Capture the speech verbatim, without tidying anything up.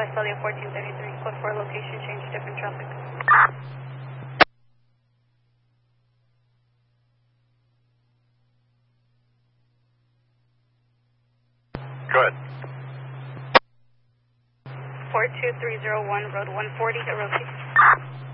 Visalia fourteen thirty-three, code four location change, different traffic. Good. four two three zero one, road one forty, to rotate.